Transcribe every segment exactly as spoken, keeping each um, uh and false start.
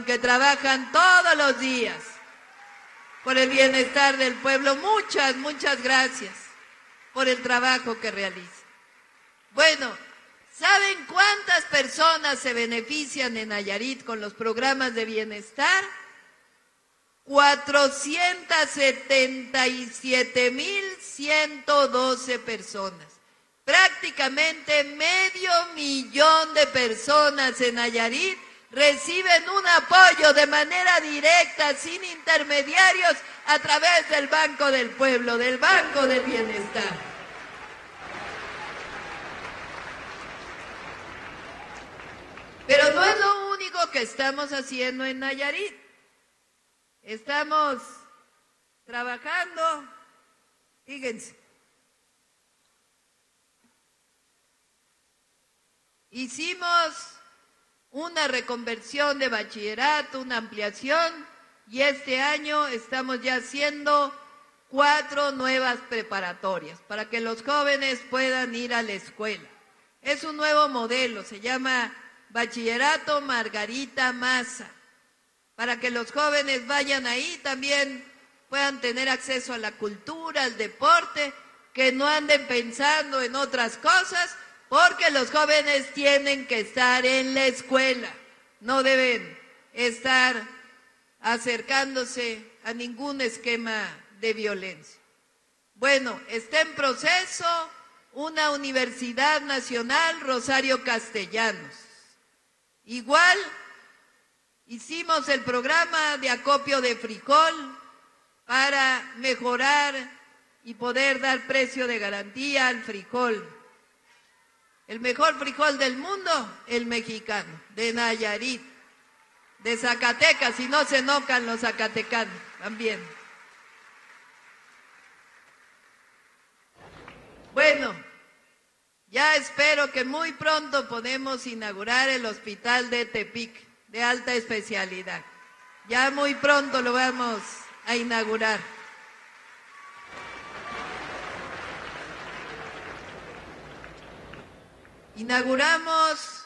que trabajan todos los días por el bienestar del pueblo. Muchas, muchas gracias por el trabajo que realizan. Bueno, ¿saben cuántas personas se benefician en Nayarit con los programas de bienestar? cuatrocientas setenta y siete mil ciento doce personas. Prácticamente medio millón de personas en Nayarit reciben un apoyo de manera directa, sin intermediarios, a través del Banco del Pueblo, del Banco del Bienestar. Pero no es lo único que estamos haciendo en Nayarit. Estamos trabajando, fíjense, hicimos una reconversión de bachillerato, una ampliación, y este año estamos ya haciendo cuatro nuevas preparatorias para que los jóvenes puedan ir a la escuela. Es un nuevo modelo, se llama Bachillerato Margarita Maza, para que los jóvenes vayan ahí, también puedan tener acceso a la cultura, al deporte, que no anden pensando en otras cosas, porque los jóvenes tienen que estar en la escuela, no deben estar acercándose a ningún esquema de violencia. Bueno, está en proceso una Universidad Nacional Rosario Castellanos. Igual hicimos el programa de acopio de frijol para mejorar y poder dar precio de garantía al frijol. El mejor frijol del mundo, el mexicano, de Nayarit, de Zacatecas, si no se enojan los zacatecanos también. Bueno, ya espero que muy pronto podamos inaugurar el hospital de Tepic, de alta especialidad. Ya muy pronto lo vamos a inaugurar. Inauguramos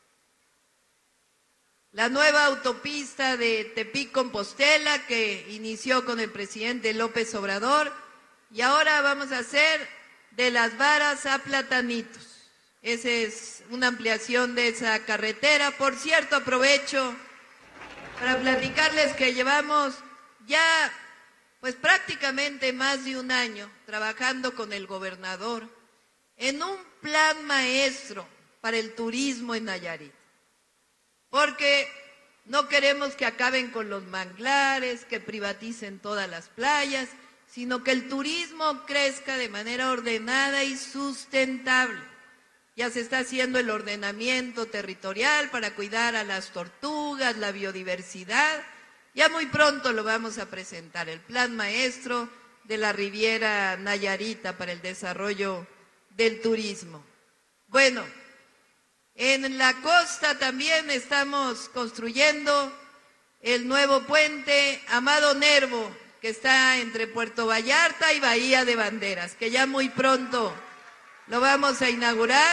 la nueva autopista de Tepic-Compostela, que inició con el presidente López Obrador, y ahora vamos a hacer de Las Varas a Platanitos. Esa es una ampliación de esa carretera. Por cierto, aprovecho para platicarles que llevamos ya pues prácticamente más de un año trabajando con el gobernador en un plan maestro para el turismo en Nayarit. Porque no queremos que acaben con los manglares, que privaticen todas las playas, sino que el turismo crezca de manera ordenada y sustentable. Ya se está haciendo el ordenamiento territorial para cuidar a las tortugas, la biodiversidad. Ya muy pronto lo vamos a presentar, el plan maestro de la Riviera Nayarita para el desarrollo del turismo. Bueno, en la costa también estamos construyendo el nuevo puente Amado Nervo, que está entre Puerto Vallarta y Bahía de Banderas, que ya muy pronto lo vamos a inaugurar.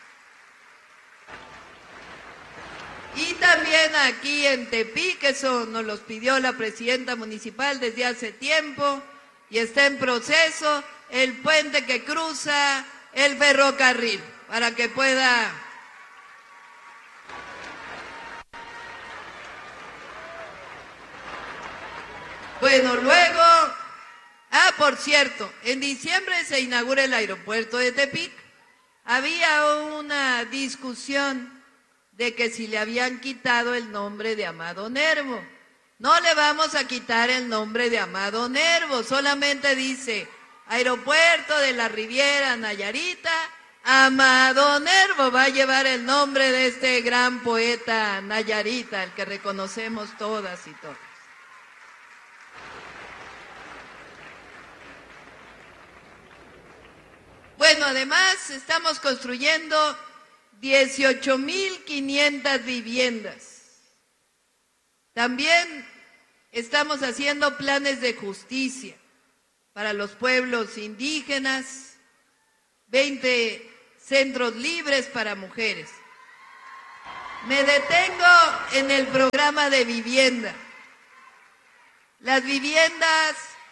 Y también aquí en Tepic, eso nos los pidió la presidenta municipal desde hace tiempo, y está en proceso el puente que cruza el ferrocarril, para que pueda Bueno, luego, ah, por cierto, en diciembre se inaugura el aeropuerto de Tepic. Había una discusión de que si le habían quitado el nombre de Amado Nervo. No le vamos a quitar el nombre de Amado Nervo, solamente dice Aeropuerto de la Riviera Nayarita, Amado Nervo va a llevar el nombre de este gran poeta nayarita, el que reconocemos todas y todos. Bueno, además estamos construyendo dieciocho mil quinientas viviendas. También estamos haciendo planes de justicia para los pueblos indígenas, veinte centros libres para mujeres. Me detengo en el programa de vivienda. Las viviendas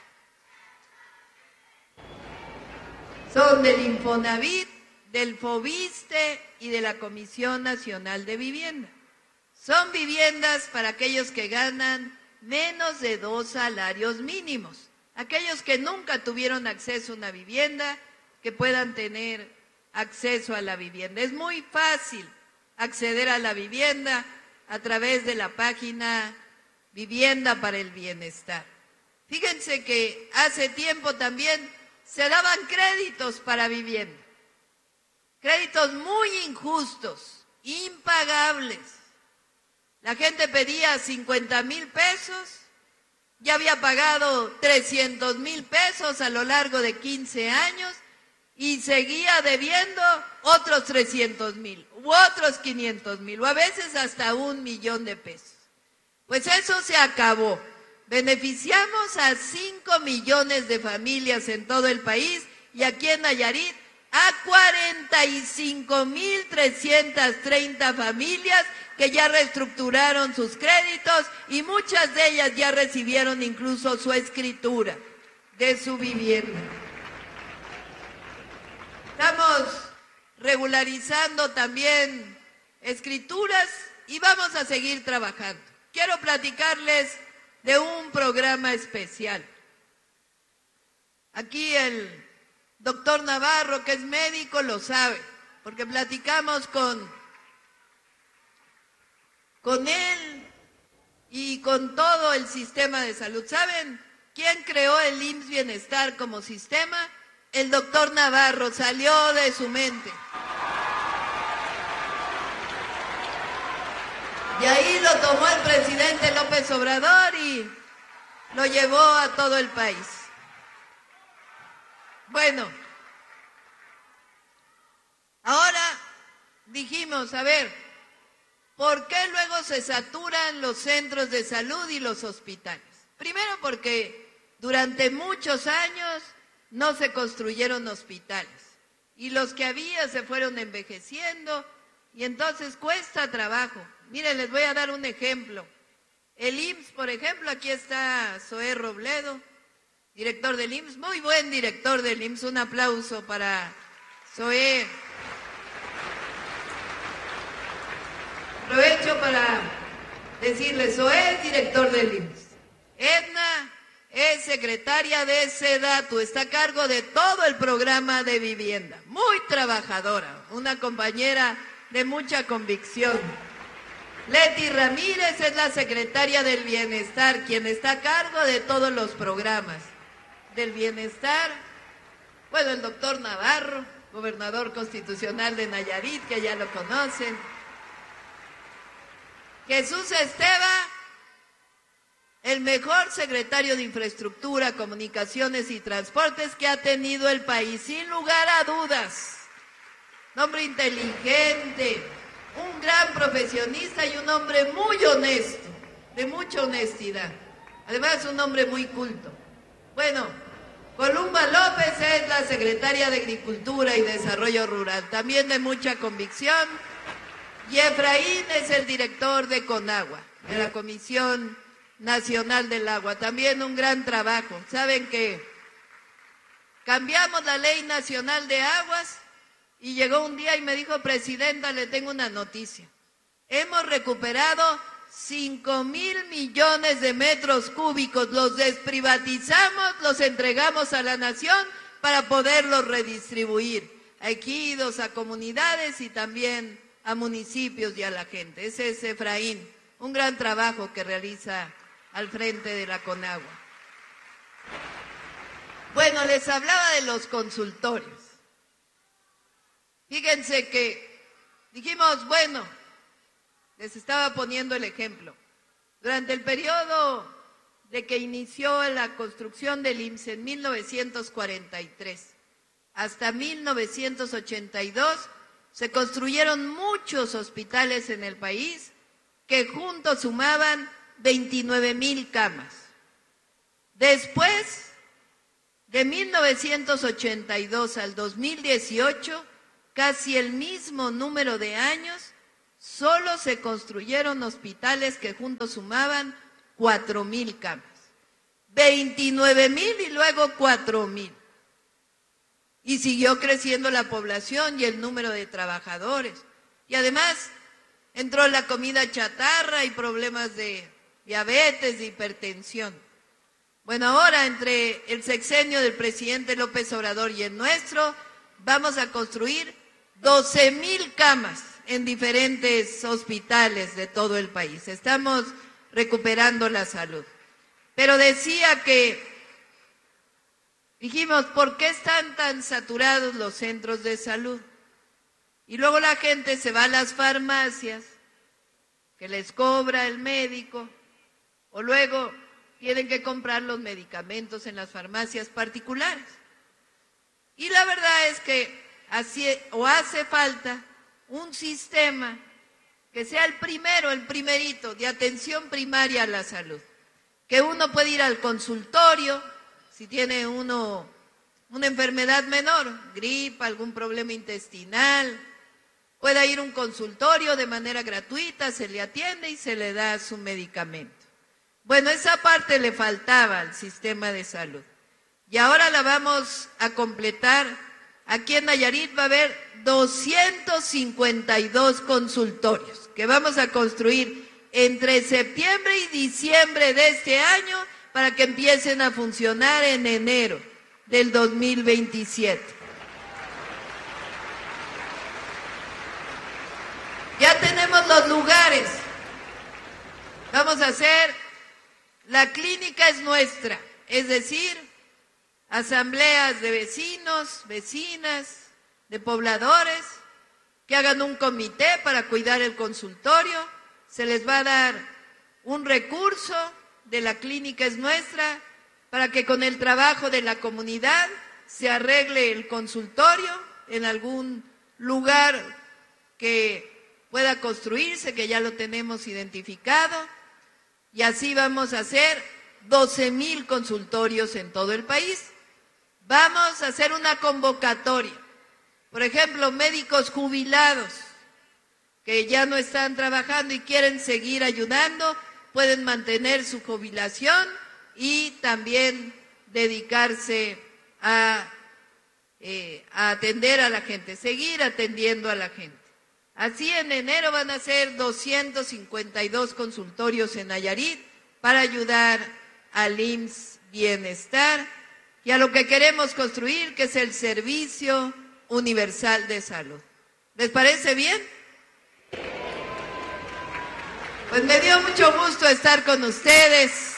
son del Infonavit, del Fobiste y de la Comisión Nacional de Vivienda. Son viviendas para aquellos que ganan menos de dos salarios mínimos, aquellos que nunca tuvieron acceso a una vivienda, que puedan tener acceso a la vivienda. Es muy fácil acceder a la vivienda a través de la página Vivienda para el Bienestar. Fíjense que hace tiempo también se daban créditos para vivienda, créditos muy injustos, impagables. La gente pedía cincuenta mil pesos, ya había pagado trescientos mil pesos a lo largo de quince años y seguía debiendo otros trescientos mil u otros quinientos mil o a veces hasta un millón de pesos. Pues eso se acabó. Beneficiamos a cinco millones de familias en todo el país y aquí en Nayarit a cuarenta y cinco mil trescientas treinta familias que ya reestructuraron sus créditos y muchas de ellas ya recibieron incluso su escritura de su vivienda. Estamos regularizando también escrituras y vamos a seguir trabajando. Quiero platicarles de un programa especial. Aquí el doctor Navarro, que es médico, lo sabe, porque platicamos con, con él y con todo el sistema de salud. ¿Saben quién creó el I M S S Bienestar como sistema? El doctor Navarro, salió de su mente. Y ahí lo tomó el presidente López Obrador y lo llevó a todo el país. Bueno, ahora dijimos, a ver, ¿por qué luego se saturan los centros de salud y los hospitales? Primero porque durante muchos años no se construyeron hospitales y los que había se fueron envejeciendo y entonces cuesta trabajo. Miren, les voy a dar un ejemplo. El I M S S, por ejemplo, aquí está Zoé Robledo, director del I M S S, muy buen director del I M S S, un aplauso para Zoé. Aprovecho para decirle, Zoé es director del I M S S. Edna es secretaria de SEDATU, está a cargo de todo el programa de vivienda. Muy trabajadora, una compañera de mucha convicción. Leti Ramírez es la secretaria del Bienestar, quien está a cargo de todos los programas del bienestar. Bueno, el doctor Navarro, gobernador constitucional de Nayarit, que ya lo conocen. Jesús Esteva, el mejor secretario de Infraestructura, Comunicaciones y Transportes que ha tenido el país, sin lugar a dudas. Un hombre inteligente, un gran profesionista y un hombre muy honesto, de mucha honestidad. Además, un hombre muy culto. Bueno, Columba López es la secretaria de Agricultura y Desarrollo Rural, también de mucha convicción. Y Efraín es el director de Conagua, de la Comisión Nacional del Agua. También un gran trabajo. Saben que cambiamos la Ley Nacional de Aguas y llegó un día y me dijo, presidenta, le tengo una noticia. Hemos recuperado cinco mil millones de metros cúbicos, los desprivatizamos, los entregamos a la nación para poderlos redistribuir a ejidos, a comunidades y también a municipios y a la gente. Ese es Efraín, un gran trabajo que realiza al frente de la Conagua. Bueno, les hablaba de los consultorios. Fíjense que dijimos, bueno, les estaba poniendo el ejemplo. Durante el periodo de que inició la construcción del I M S S en mil novecientos cuarenta y tres hasta mil novecientos ochenta y dos, se construyeron muchos hospitales en el país que juntos sumaban veintinueve mil camas. Después, de mil novecientos ochenta y dos al dos mil dieciocho, casi el mismo número de años, solo se construyeron hospitales que juntos sumaban cuatro mil camas. veintinueve mil y luego cuatro mil. Y siguió creciendo la población y el número de trabajadores. Y además entró la comida chatarra y problemas de diabetes, de hipertensión. Bueno, ahora entre el sexenio del presidente López Obrador y el nuestro, vamos a construir doce mil camas en diferentes hospitales de todo el país. Estamos recuperando la salud. Pero decía que, dijimos, ¿por qué están tan saturados los centros de salud? Y luego la gente se va a las farmacias, que les cobra el médico, o luego tienen que comprar los medicamentos en las farmacias particulares. Y la verdad es que así, o hace falta un sistema que sea el primero, el primerito, de atención primaria a la salud. Que uno puede ir al consultorio, si tiene uno una enfermedad menor, gripa, algún problema intestinal, pueda ir a un consultorio de manera gratuita, se le atiende y se le da su medicamento. Bueno, esa parte le faltaba al sistema de salud. Y ahora la vamos a completar. Aquí en Nayarit va a haber doscientos cincuenta y dos consultorios que vamos a construir entre septiembre y diciembre de este año para que empiecen a funcionar en enero del dos mil veintisiete. Ya tenemos los lugares. Vamos a hacer, la clínica es nuestra, es decir, asambleas de vecinos, vecinas, de pobladores, que hagan un comité para cuidar el consultorio, se les va a dar un recurso de la clínica es nuestra, para que con el trabajo de la comunidad se arregle el consultorio en algún lugar que pueda construirse, que ya lo tenemos identificado, y así vamos a hacer doce mil consultorios en todo el país. Vamos a hacer una convocatoria. Por ejemplo, médicos jubilados que ya no están trabajando y quieren seguir ayudando, pueden mantener su jubilación y también dedicarse a, eh, a atender a la gente, seguir atendiendo a la gente. Así en enero van a ser doscientos cincuenta y dos consultorios en Nayarit para ayudar al I M S S Bienestar y a lo que queremos construir, que es el Servicio Universal de Salud. ¿Les parece bien? Pues me dio mucho gusto estar con ustedes.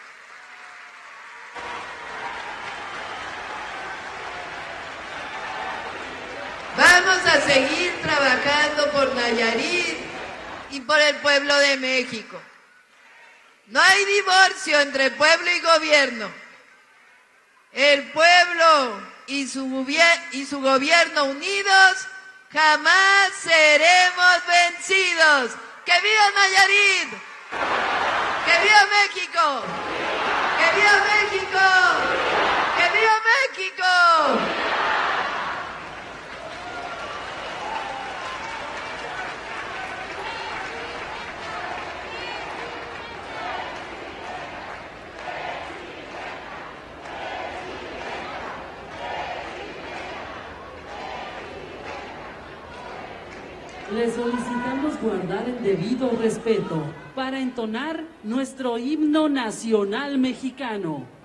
Vamos a seguir trabajando por Nayarit y por el pueblo de México. No hay divorcio entre pueblo y gobierno. El pueblo y su, gobier- y su gobierno unidos jamás seremos vencidos. ¡Que viva Nayarit! ¡Que viva México! ¡Que viva México! ¡Que viva México! Le solicitamos guardar el debido respeto para entonar nuestro himno nacional mexicano.